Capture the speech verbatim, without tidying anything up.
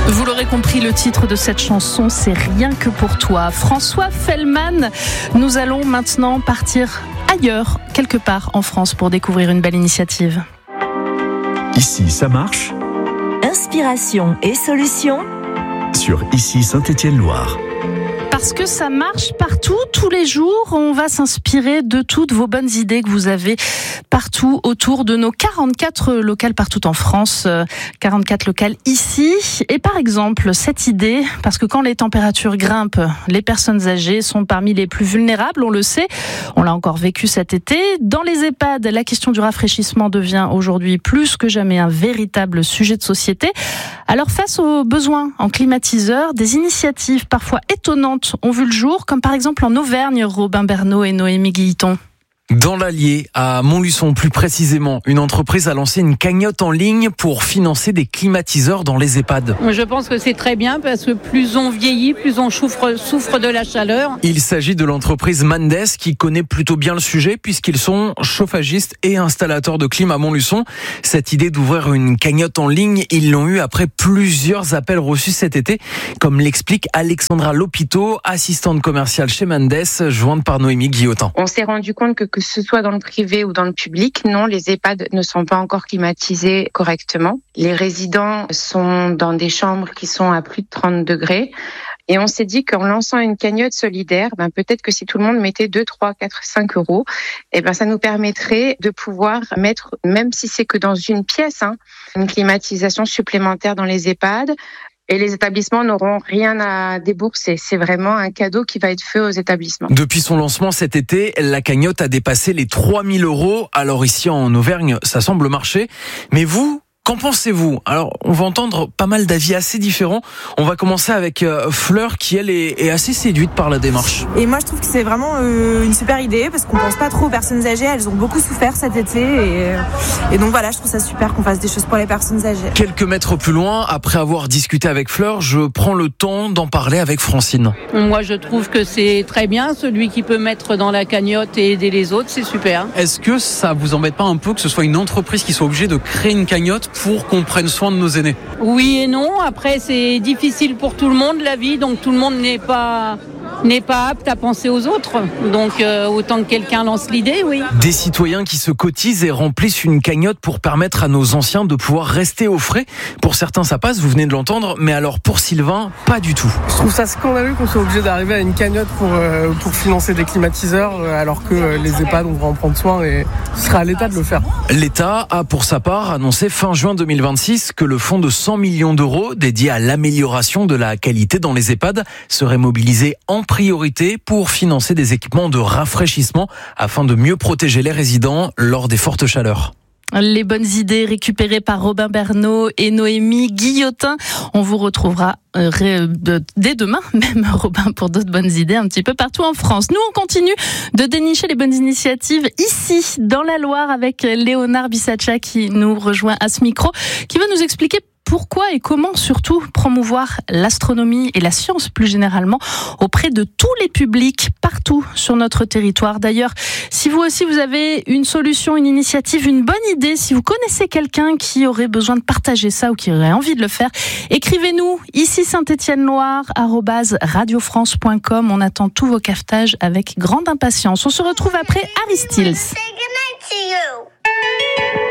Vous l'aurez compris, le titre de cette chanson, c'est Rien que pour toi. François Fellman, nous allons maintenant partir ailleurs, quelque part en France, pour découvrir une belle initiative. Ici, ça marche. Inspiration et solutions Sur Ici Saint-Étienne-Loire. Parce que ça marche partout, tous les jours, on va s'inspirer de toutes vos bonnes idées que vous avez partout autour de nos quarante-quatre locales partout en France, quarante-quatre locales ici. Et par exemple, cette idée, parce que quand les températures grimpent, les personnes âgées sont parmi les plus vulnérables, on le sait, on l'a encore vécu cet été. Dans les EHPAD, la question du rafraîchissement devient aujourd'hui plus que jamais un véritable sujet de société. Alors face aux besoins en climatiseurs, des initiatives parfois étonnantes ont vu le jour, comme par exemple en Auvergne, Robin Bernot et Noémie Guilleton. Dans l'Allier, à Montluçon plus précisément, une entreprise a lancé une cagnotte en ligne pour financer des climatiseurs dans les EHPAD. Je pense que c'est très bien parce que plus on vieillit, plus on souffre, souffre de la chaleur. Il s'agit de l'entreprise Mandes qui connaît plutôt bien le sujet puisqu'ils sont chauffagistes et installateurs de clim à Montluçon. Cette idée d'ouvrir une cagnotte en ligne, ils l'ont eu après plusieurs appels reçus cet été, comme l'explique Alexandra Lopito, assistante commerciale chez Mandes, jointe par Noémie Guilleton. On s'est rendu compte que que ce soit dans le privé ou dans le public, non, les EHPAD ne sont pas encore climatisés correctement. Les résidents sont dans des chambres qui sont à plus de trente degrés. Et on s'est dit qu'en lançant une cagnotte solidaire, ben peut-être que si tout le monde mettait deux, trois, quatre, cinq euros, eh ben ça nous permettrait de pouvoir mettre, même si c'est que dans une pièce, hein, une climatisation supplémentaire dans les EHPAD. Et les établissements n'auront rien à débourser. C'est vraiment un cadeau qui va être fait aux établissements. Depuis son lancement cet été, la cagnotte a dépassé les trois mille euros. Alors ici en Auvergne, ça semble marcher. Mais vous, qu'en pensez-vous ? Alors, on va entendre pas mal d'avis assez différents. On va commencer avec euh, Fleur, qui elle est, est assez séduite par la démarche. Et moi, je trouve que c'est vraiment euh, une super idée parce qu'on pense pas trop aux personnes âgées. Elles ont beaucoup souffert cet été et, et donc voilà, je trouve ça super qu'on fasse des choses pour les personnes âgées. Quelques mètres plus loin, après avoir discuté avec Fleur, je prends le temps d'en parler avec Francine. Moi, je trouve que c'est très bien. Celui qui peut mettre dans la cagnotte et aider les autres, c'est super. Est-ce que ça vous embête pas un peu que ce soit une entreprise qui soit obligée de créer une cagnotte pour qu'on prenne soin de nos aînés? Oui et non. Après, c'est difficile pour tout le monde, la vie. Donc, tout le monde n'est pas, n'est pas apte à penser aux autres. Donc, euh, autant que quelqu'un lance l'idée, oui. Des citoyens qui se cotisent et remplissent une cagnotte pour permettre à nos anciens de pouvoir rester au frais. Pour certains, ça passe, vous venez de l'entendre. Mais alors, pour Sylvain, pas du tout. Je trouve ça scandaleux qu'on soit obligé d'arriver à une cagnotte pour, euh, pour financer des climatiseurs, euh, alors que euh, les EHPAD, on va en prendre soin et ce sera à l'État de le faire. L'État a, pour sa part, annoncé fin juin deux mille vingt-six que le fonds de cent millions d'euros dédié à l'amélioration de la qualité dans les EHPAD serait mobilisé en priorité pour financer des équipements de rafraîchissement afin de mieux protéger les résidents lors des fortes chaleurs. Les bonnes idées récupérées par Robin Bernot et Noémie Guilleton. On vous retrouvera euh, ré, de, dès demain, même Robin, pour d'autres bonnes idées un petit peu partout en France. Nous, on continue de dénicher les bonnes initiatives ici, dans la Loire, avec Léonard Bissaccia qui nous rejoint à ce micro, qui va nous expliquer pourquoi et comment surtout promouvoir l'astronomie et la science plus généralement auprès de tous les publics partout sur notre territoire. D'ailleurs, si vous aussi vous avez une solution, une initiative, une bonne idée, si vous connaissez quelqu'un qui aurait besoin de partager ça ou qui aurait envie de le faire, écrivez-nous ici Saint-Étienne-Loire arobase radio france point com. On attend tous vos cafetages avec grande impatience. On se retrouve après Harry Styles.